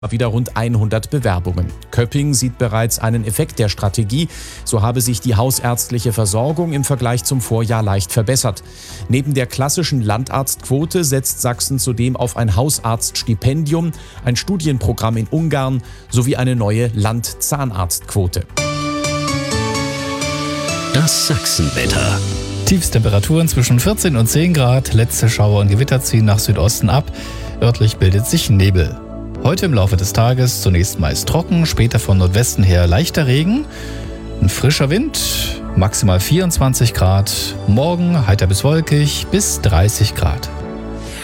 wieder rund 100 Bewerbungen. Köpping sieht bereits einen Effekt der Strategie. So habe sich die hausärztliche Versorgung im Vergleich zum Vorjahr leicht verbessert. Neben der klassischen Landarztquote setzt Sachsen zudem auf ein Hausarztstipendium, ein Studienprogramm in Ungarn sowie eine neue Landzahnarztquote. Das Sachsenwetter. Tiefstemperaturen zwischen 14 und 10 Grad. Letzte Schauer und Gewitter ziehen nach Südosten ab. Örtlich bildet sich Nebel. Heute im Laufe des Tages zunächst meist trocken, später von Nordwesten her leichter Regen. Ein frischer Wind, maximal 24 Grad. Morgen heiter bis wolkig bis 30 Grad.